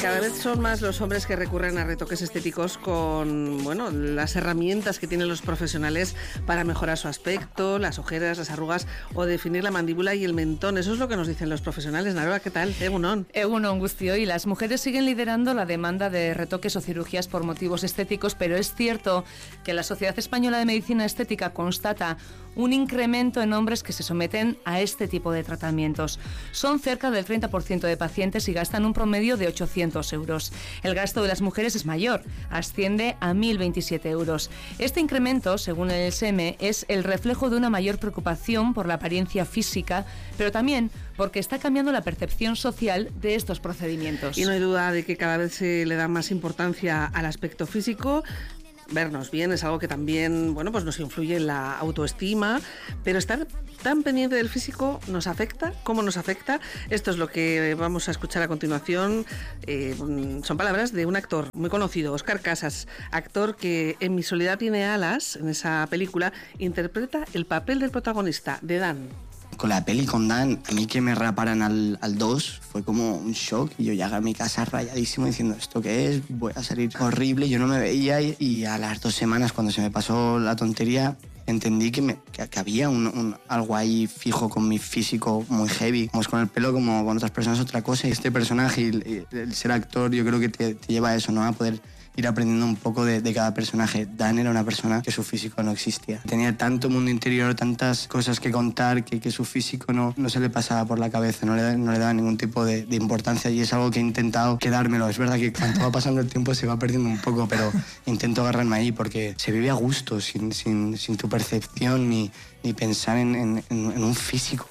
Cada vez son más los hombres que recurren a retoques estéticos con, bueno, las herramientas que tienen los profesionales para mejorar su aspecto, las ojeras, las arrugas o definir la mandíbula y el mentón. Eso es lo que nos dicen los profesionales. Naroa, ¿qué tal? Egunon. Egunon, Guztio. Y las mujeres siguen liderando la demanda de retoques o cirugías por motivos estéticos, pero es cierto que la Sociedad Española de Medicina Estética constata un incremento en hombres que se someten a este tipo de tratamientos. Son cerca del 30% de pacientes y gastan un promedio de 800 euros. El gasto de las mujeres es mayor, asciende a 1.027 euros. Este incremento, según el SEME, es el reflejo de una mayor preocupación por la apariencia física, pero también porque está cambiando la percepción social de estos procedimientos. Y no hay duda de que cada vez se le da más importancia al aspecto físico. Vernos bien es algo que también, bueno, pues nos influye en la autoestima, pero estar tan pendiente del físico nos afecta. ¿Cómo nos afecta? Esto es lo que vamos a escuchar a continuación. Son palabras de un actor muy conocido, Óscar Casas, actor que en Mi soledad tiene alas, en esa película, interpreta el papel del protagonista, de Dan. Con la peli con Dan, a mí que me raparan al 2 fue como un shock. Y yo llegué a mi casa rayadísimo diciendo, ¿esto qué es? Voy a salir horrible. Yo no me veía y a las 2 semanas, cuando se me pasó la tontería, entendí que había algo ahí fijo con mi físico muy heavy. Como es con el pelo, como con otras personas, otra cosa. Y este personaje y el ser actor, yo creo que te lleva a eso, ¿no? A poder ir aprendiendo un poco de cada personaje. Dan era una persona que su físico no existía. Tenía tanto mundo interior, tantas cosas que contar, que su físico no se le pasaba por la cabeza, no le daba ningún tipo de importancia, y es algo que he intentado quedármelo. Es verdad que cuando va pasando el tiempo se va perdiendo un poco, pero intento agarrarme ahí porque se vive a gusto, sin tu percepción ni pensar en un físico.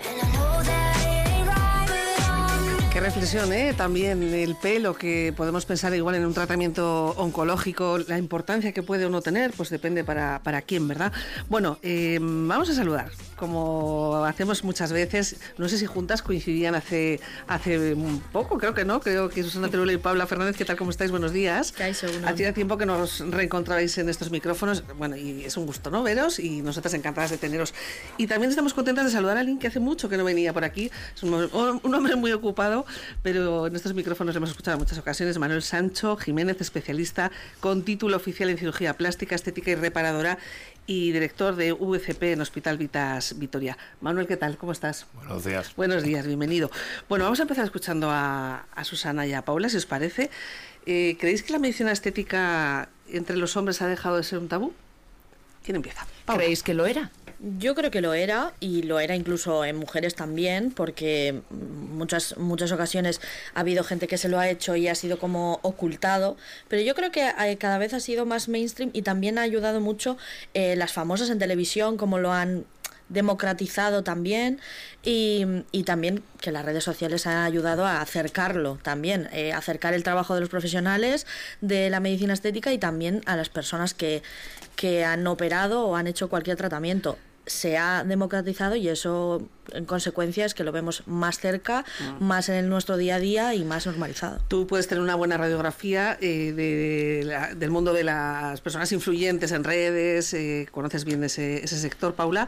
Qué reflexión, también el pelo, que podemos pensar igual en un tratamiento oncológico, la importancia que puede uno tener, pues depende para quién, ¿verdad? Bueno, vamos a saludar, como hacemos muchas veces. No sé si juntas coincidían hace un poco, creo que no, creo que Susana Teruel y Paula Fernández. ¿Qué tal, cómo estáis? Buenos días. Hacía tiempo que nos reencontrabais en estos micrófonos, bueno, y es un gusto, ¿no?, veros, y nosotras encantadas de teneros. Y también estamos contentas de saludar a alguien que hace mucho que no venía por aquí, es un hombre muy ocupado, pero en estos micrófonos hemos escuchado en muchas ocasiones. Manuel Sancho Jiménez, especialista con título oficial en cirugía plástica, estética y reparadora, y director de VCP en Hospital Vitas Vitoria. Manuel, ¿qué tal? ¿Cómo estás? Buenos días. Buenos días, bienvenido. Bueno, vamos a empezar escuchando a Susana y a Paula, si os parece. ¿Creéis que la medicina estética entre los hombres ha dejado de ser un tabú? ¿Quién empieza? Paula. ¿Creéis que lo era? Yo creo que lo era, y lo era incluso en mujeres también, porque muchas ocasiones ha habido gente que se lo ha hecho y ha sido como ocultado, pero yo creo que cada vez ha sido más mainstream, y también ha ayudado mucho las famosas en televisión, como lo han democratizado también, y también que las redes sociales han ayudado a acercarlo también, acercar el trabajo de los profesionales de la medicina estética y también a las personas que han operado o han hecho cualquier tratamiento. Se ha democratizado, y eso en consecuencia es que lo vemos más cerca, más en nuestro día a día y más normalizado. Tú puedes tener una buena radiografía del mundo de las personas influyentes en redes, conoces bien ese sector, Paula.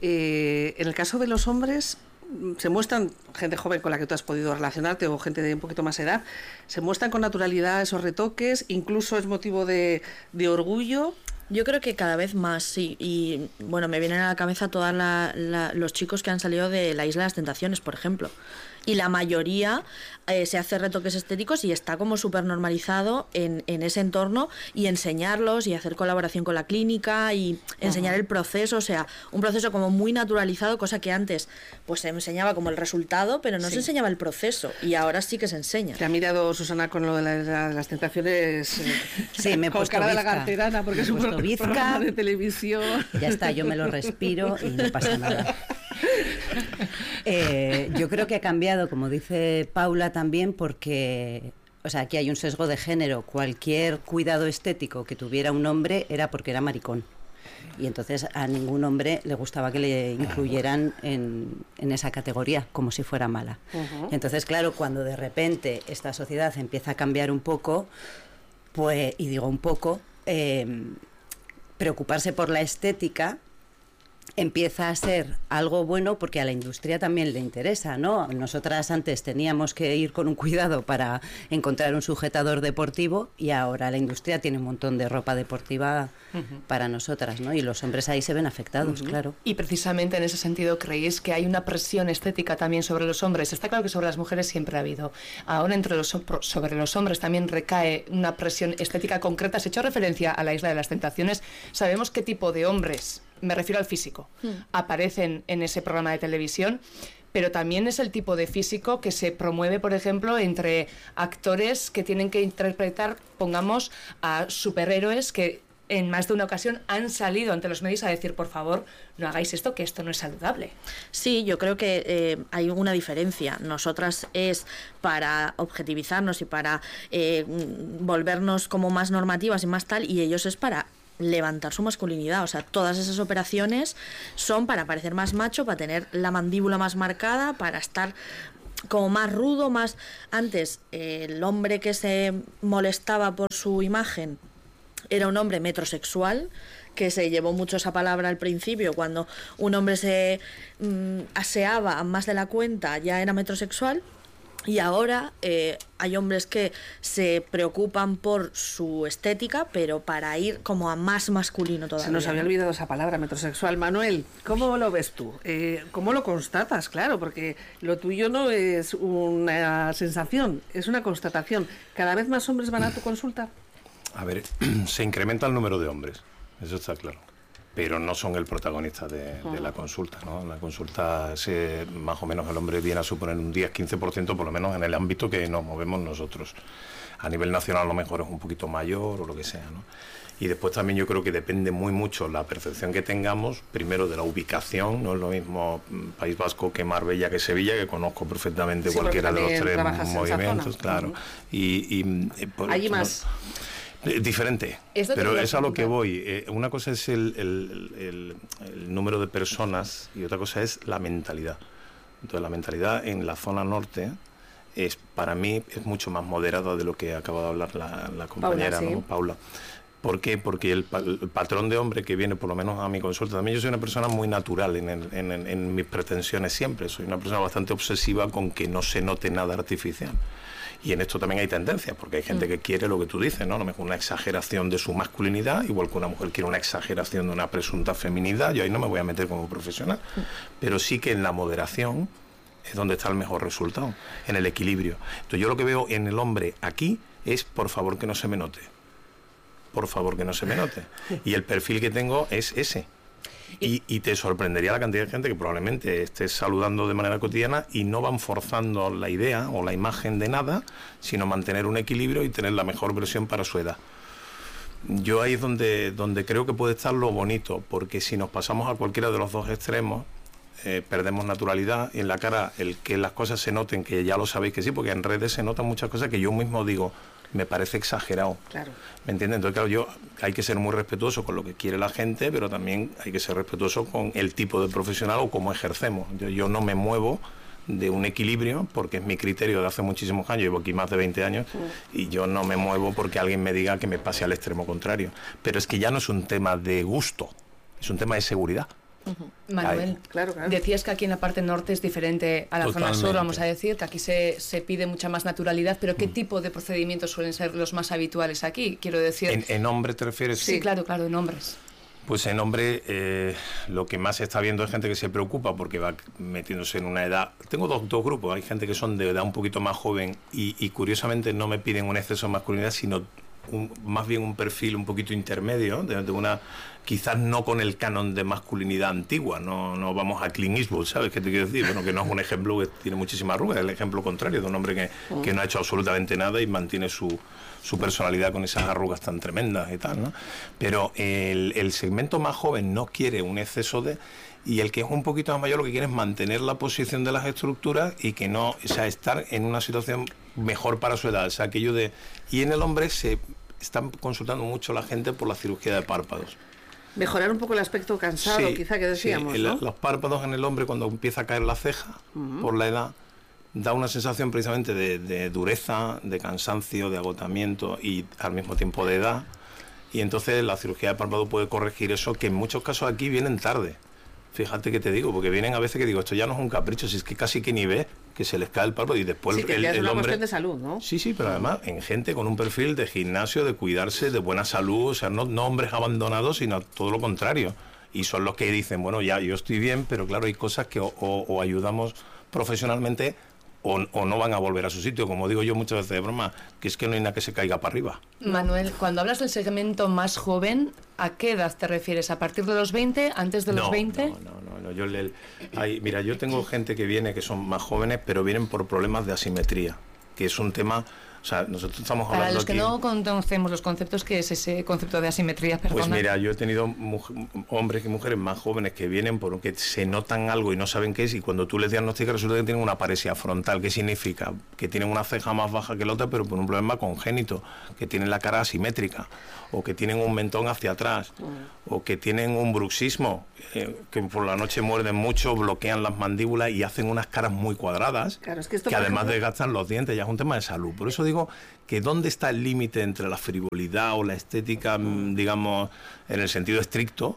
En el caso de los hombres, se muestran, gente joven con la que tú has podido relacionarte o gente de un poquito más edad, se muestran con naturalidad esos retoques, incluso es motivo de orgullo. Yo creo que cada vez más, sí. Y bueno, me vienen a la cabeza todos los chicos que han salido de la Isla de las Tentaciones, por ejemplo. Y la mayoría se hace retoques estéticos y está como súper normalizado en ese entorno, y enseñarlos y hacer colaboración con la clínica y enseñar el proceso, o sea, un proceso como muy naturalizado, cosa que antes pues se enseñaba como el resultado, pero no se enseñaba el proceso, y ahora sí que se enseña. Te ha mirado Susana con lo de las tentaciones, sí, me he con puesto cara bizca. de la carterana, porque es un programa de televisión. Ya está, yo me lo respiro y no pasa nada. Yo creo que ha cambiado, como dice Paula, también porque, o sea, aquí hay un sesgo de género. Cualquier cuidado estético que tuviera un hombre era porque era maricón, y entonces a ningún hombre le gustaba que le incluyeran en esa categoría, como si fuera mala. Entonces, claro, cuando de repente esta sociedad empieza a cambiar un poco, pues, y digo un poco, preocuparse por la estética, empieza a ser algo bueno porque a la industria también le interesa, ¿no? Nosotras antes teníamos que ir con un cuidado para encontrar un sujetador deportivo y ahora la industria tiene un montón de ropa deportiva para nosotras, ¿no? Y los hombres ahí se ven afectados, claro. Y precisamente en ese sentido, ¿creéis que hay una presión estética también sobre los hombres? Está claro que sobre las mujeres siempre ha habido. Ahora sobre los hombres también recae una presión estética concreta. Se ha hecho referencia a la Isla de las Tentaciones. ¿Sabemos qué tipo de hombres, me refiero al físico, aparecen en ese programa de televisión? Pero también es el tipo de físico que se promueve, por ejemplo, entre actores que tienen que interpretar, pongamos, a superhéroes que en más de una ocasión han salido ante los medios a decir, por favor, no hagáis esto, que esto no es saludable. Sí, yo creo que hay una diferencia. Nosotras es para objetivizarnos y para volvernos como más normativas y más tal, y ellos es para levantar su masculinidad. O sea, todas esas operaciones son para parecer más macho, para tener la mandíbula más marcada, para estar como más rudo, más... Antes, el hombre que se molestaba por su imagen era un hombre metrosexual, que se llevó mucho esa palabra al principio. Cuando un hombre se aseaba más de la cuenta, ya era metrosexual. Y ahora hay hombres que se preocupan por su estética, pero para ir como a más masculino todavía. Se nos había olvidado esa palabra, metrosexual. Manuel, ¿cómo lo ves tú? ¿Cómo lo constatas? Claro, porque lo tuyo no es una sensación, es una constatación. ¿Cada vez más hombres van a tu consulta? A ver, se incrementa el número de hombres, eso está claro, pero no son el protagonista de la consulta, ¿no? La consulta, más o menos el hombre viene a suponer un 10-15%, por lo menos en el ámbito que nos movemos nosotros. A nivel nacional a lo mejor es un poquito mayor o lo que sea, ¿no? Y después también yo creo que depende muy mucho la percepción que tengamos, primero de la ubicación, no es lo mismo País Vasco que Marbella que Sevilla, que conozco perfectamente cualquiera de los tres movimientos, claro. Allí más... Diferente, pero es a lo que voy. Una cosa es el número de personas y otra cosa es la mentalidad. Entonces la mentalidad en la zona norte para mí es mucho más moderada de lo que acaba de hablar la compañera, Paula, ¿no? Sí. Paula. ¿Por qué? Porque el patrón de hombre que viene, por lo menos a mi consulta, también yo soy una persona muy natural en mis pretensiones siempre. Soy una persona bastante obsesiva con que no se note nada artificial. Y en esto también hay tendencias, porque hay gente que quiere lo que tú dices, ¿no? A lo mejor una exageración de su masculinidad, igual que una mujer quiere una exageración de una presunta feminidad. Yo ahí no me voy a meter como profesional, pero sí que en la moderación es donde está el mejor resultado, en el equilibrio. Entonces yo lo que veo en el hombre aquí es, por favor, que no se me note. Por favor, que no se me note. Y el perfil que tengo es ese. Y te sorprendería la cantidad de gente que probablemente estés saludando de manera cotidiana y no van forzando la idea o la imagen de nada, sino mantener un equilibrio y tener la mejor versión para su edad. Yo ahí es donde creo que puede estar lo bonito, porque si nos pasamos a cualquiera de los dos extremos, perdemos naturalidad, y en la cara el que las cosas se noten, que ya lo sabéis que sí, porque en redes se notan muchas cosas que yo mismo digo, me parece exagerado. Claro. ¿Me entiendes? Entonces, claro, hay que ser muy respetuoso con lo que quiere la gente, pero también hay que ser respetuoso con el tipo de profesional o cómo ejercemos. Yo no me muevo de un equilibrio, porque es mi criterio de hace muchísimos años, llevo aquí más de 20 años, y yo no me muevo porque alguien me diga que me pase al extremo contrario. Pero es que ya no es un tema de gusto, es un tema de seguridad. Manuel, claro. Decías que aquí en la parte norte es diferente a la zona sur, vamos a decir, que aquí se pide mucha más naturalidad, pero ¿qué tipo de procedimientos suelen ser los más habituales aquí? Quiero decir... ¿En hombre te refieres? Sí, claro, en hombres. Pues en hombre lo que más se está viendo es gente que se preocupa porque va metiéndose en una edad... Tengo dos grupos, hay gente que son de edad un poquito más joven y curiosamente no me piden un exceso de masculinidad, sino más bien un perfil un poquito intermedio, de una... Quizás no con el canon de masculinidad antigua, no vamos a Clint Eastwood, ¿sabes qué te quiero decir? Bueno, que no es un ejemplo que tiene muchísimas arrugas, es el ejemplo contrario de un hombre que no ha hecho absolutamente nada y mantiene su personalidad con esas arrugas tan tremendas y tal, ¿no? Pero el segmento más joven no quiere un exceso de... Y el que es un poquito más mayor lo que quiere es mantener la posición de las estructuras y que no... O sea, estar en una situación mejor para su edad, o sea, aquello de... Y en el hombre se están consultando mucho la gente por la cirugía de párpados. Mejorar un poco el aspecto cansado, sí, quizá que decíamos, sí, ¿no? Los párpados en el hombre, cuando empieza a caer la ceja por la edad, da una sensación precisamente de dureza, de cansancio, de agotamiento y al mismo tiempo de edad. Y entonces la cirugía de párpado puede corregir eso, que en muchos casos aquí vienen tarde. Fíjate que te digo, porque vienen a veces que digo, esto ya no es un capricho, si es que casi que ni ves que se les cae el párpado y después sí, que el es una hombre... cuestión de salud, ¿no? Sí, pero además en gente con un perfil de gimnasio, de cuidarse, de buena salud, o sea, no hombres abandonados, sino todo lo contrario. Y son los que dicen, bueno, ya, yo estoy bien, pero claro, hay cosas que o ayudamos profesionalmente o no van a volver a su sitio, como digo yo muchas veces de broma, que es que no hay nada que se caiga para arriba. Manuel, cuando hablas del segmento más joven, ¿a qué edad te refieres? ¿A partir de los 20? ¿Antes de los 20? No. Mira, yo tengo gente que viene que son más jóvenes, pero vienen por problemas de asimetría, que es un tema... O sea, nosotros estamos hablando Para los que aquí, no conocemos los conceptos, ¿qué es ese concepto de asimetría? Perdona. Pues mira, yo he tenido hombres y mujeres más jóvenes que vienen porque se notan algo y no saben qué es, y cuando tú les diagnosticas resulta que tienen una paresia frontal. ¿Qué significa? Que tienen una ceja más baja que la otra, pero por un problema congénito, que tienen la cara asimétrica, o que tienen un mentón hacia atrás, o que tienen un bruxismo, que por la noche muerden mucho, bloquean las mandíbulas y hacen unas caras muy cuadradas, claro, es que esto, que además desgastan los dientes. Ya es un tema de salud. Por eso digo que dónde está el límite entre la frivolidad o la estética, digamos, en el sentido estricto,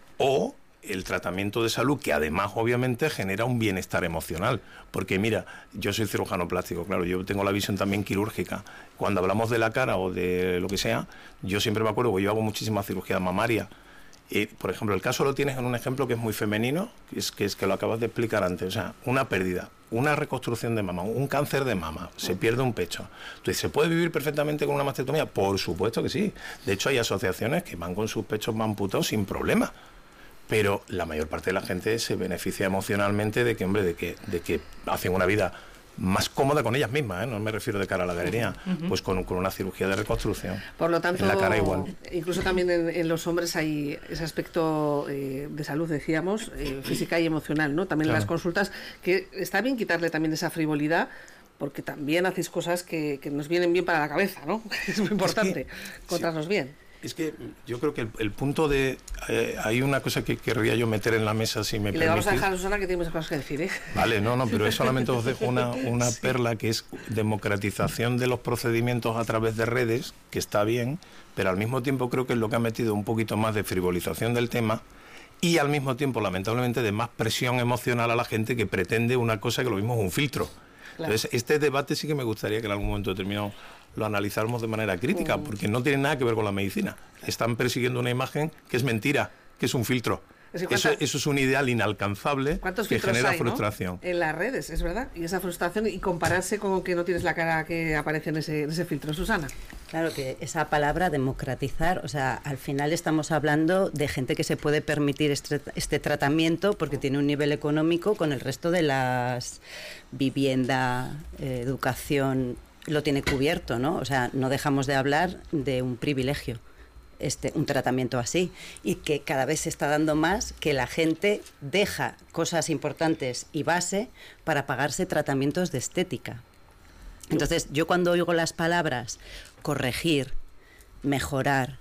o el tratamiento de salud, que además obviamente genera un bienestar emocional. Porque mira, yo soy cirujano plástico, claro, yo tengo la visión también quirúrgica. Cuando hablamos de la cara o de lo que sea, yo siempre me acuerdo que yo hago muchísima cirugía mamaria. Por ejemplo, el caso lo tienes en un ejemplo que es muy femenino, que es que lo acabas de explicar antes. O sea, una pérdida, una reconstrucción de mama, un cáncer de mama, se pierde un pecho. Entonces, ¿se puede vivir perfectamente con una mastectomía? Por supuesto que sí. De hecho, hay asociaciones que van con sus pechos amputados sin problema. Pero la mayor parte de la gente se beneficia emocionalmente de que, hombre, de que hacen una vida más cómoda con ellas mismas, no me refiero de cara a la galería, pues con una cirugía de reconstrucción. Por lo tanto, en la cara igual. Incluso también en los hombres hay ese aspecto de salud, decíamos, física y emocional, ¿no? También en las consultas, que está bien quitarle también esa frivolidad, porque también hacéis cosas que nos vienen bien para la cabeza, ¿no? Es muy importante, contarnos bien. Es que yo creo que el punto de... hay una cosa que querría yo meter en la mesa, si me permitís. Le vamos a dejar a Susana, que tiene muchas cosas que decir, ¿eh? Vale, no, pero solamente os dejo una perla, que es democratización de los procedimientos a través de redes, que está bien, pero al mismo tiempo creo que es lo que ha metido un poquito más de frivolización del tema y al mismo tiempo, lamentablemente, de más presión emocional a la gente que pretende una cosa que lo mismo es un filtro. Claro. Entonces, este debate sí que me gustaría que en algún momento determinado lo analizáramos de manera crítica, porque no tiene nada que ver con la medicina. Están persiguiendo una imagen que es mentira, que es un filtro. Eso es un ideal inalcanzable que genera frustración. ¿No? En las redes, es verdad. Y esa frustración, y compararse con que no tienes la cara que aparece en ese filtro. Susana. Claro que esa palabra democratizar, o sea, al final estamos hablando de gente que se puede permitir este tratamiento porque tiene un nivel económico con el resto de las vivienda, educación, lo tiene cubierto, ¿no? O sea, no dejamos de hablar de un privilegio, un tratamiento así, y que cada vez se está dando más que la gente deja cosas importantes y base para pagarse tratamientos de estética. Entonces, yo cuando oigo las palabras corregir, mejorar,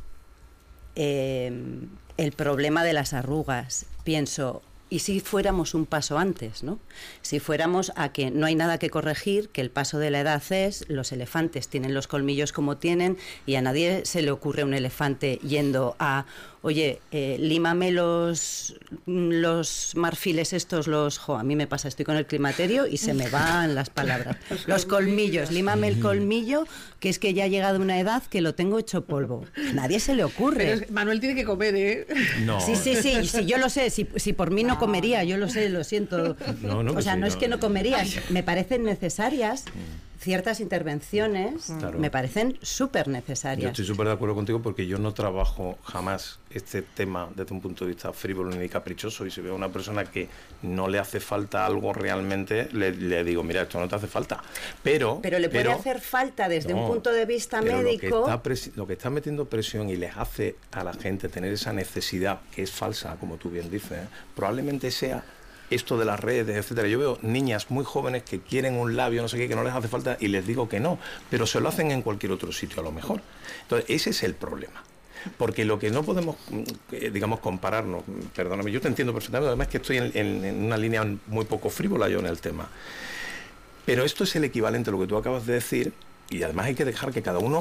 el problema de las arrugas, pienso, ¿y si fuéramos un paso antes, ¿no? Si fuéramos a que no hay nada que corregir, que el paso de la edad es, los elefantes tienen los colmillos como tienen y a nadie se le ocurre un elefante yendo a, oye, límame los marfiles estos, a mí me pasa, estoy con el climaterio y se me van las palabras. Los colmillos, límame el colmillo, que es que ya ha llegado una edad que lo tengo hecho polvo. A nadie se le ocurre. Pero Manuel tiene que comer, ¿eh? No. Sí, si yo lo sé, si por mí no comería, yo lo sé, lo siento. O sea, no es que no comería, me parecen necesarias. Ciertas intervenciones me parecen súper necesarias. Yo estoy súper de acuerdo contigo porque yo no trabajo jamás este tema desde un punto de vista frívolo ni caprichoso, y si veo a una persona que no le hace falta algo realmente, le digo, mira, esto no te hace falta. Pero le puede hacer falta desde un punto de vista médico. Lo que está metiendo presión y les hace a la gente tener esa necesidad, que es falsa, como tú bien dices, probablemente sea esto de las redes, etcétera. Yo veo niñas muy jóvenes que quieren un labio, no sé qué, que no les hace falta, y les digo que no, pero se lo hacen en cualquier otro sitio a lo mejor. Entonces, ese es el problema. Porque lo que no podemos, digamos, compararnos, perdóname, yo te entiendo perfectamente, además que estoy en una línea muy poco frívola yo en el tema. Pero esto es el equivalente a lo que tú acabas de decir, y además hay que dejar que cada uno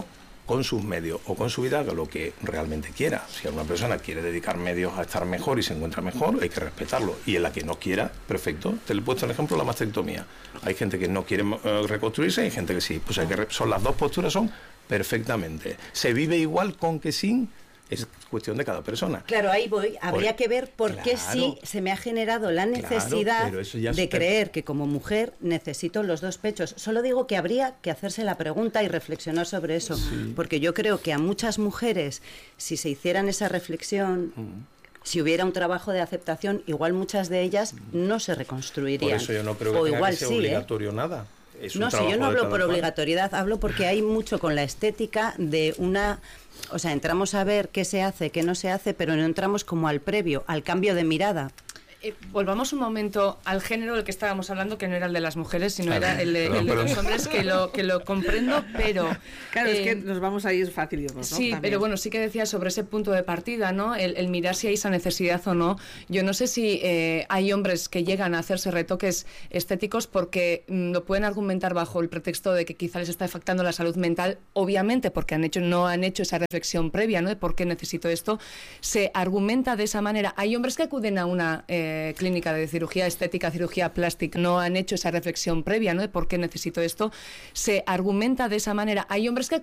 con sus medios o con su vida, haga lo que realmente quiera. Si alguna persona quiere dedicar medios a estar mejor y se encuentra mejor, hay que respetarlo. Y en la que no quiera, perfecto. Te le he puesto el ejemplo de la mastectomía. Hay gente que no quiere reconstruirse y hay gente que sí. Pues son las dos posturas, son perfectamente. Se vive igual con que sin. Es cuestión de cada persona. Claro, ahí voy. Habría que ver por qué sí se me ha generado la necesidad de creer que como mujer necesito los dos pechos. Solo digo que habría que hacerse la pregunta y reflexionar sobre eso. Sí. Porque yo creo que a muchas mujeres, si se hicieran esa reflexión... Si hubiera un trabajo de aceptación, igual muchas de ellas no se reconstruirían. Por eso yo no creo que tenga que ser obligatorio nada. No, si yo no hablo por obligatoriedad, hablo porque hay mucho con la estética de una... O sea, entramos a ver qué se hace, qué no se hace, pero no entramos como al previo, al cambio de mirada. Volvamos un momento al género del que estábamos hablando, que no era el de las mujeres, sino era el de los hombres, que lo comprendo, pero... Claro, es que nos vamos a ir fácil, ¿no? Sí, también. Pero bueno, sí que decía sobre ese punto de partida, ¿no? El mirar si hay esa necesidad o no. Yo no sé si hay hombres que llegan a hacerse retoques estéticos porque lo pueden argumentar bajo el pretexto de que quizá les está afectando la salud mental, obviamente porque no han hecho esa reflexión previa, ¿no? De por qué necesito esto. Se argumenta de esa manera. Hay hombres que acuden a una... clínica de cirugía estética, cirugía plástica, no han hecho esa reflexión previa, ¿no? De por qué necesito esto. Se argumenta de esa manera. Hay hombres que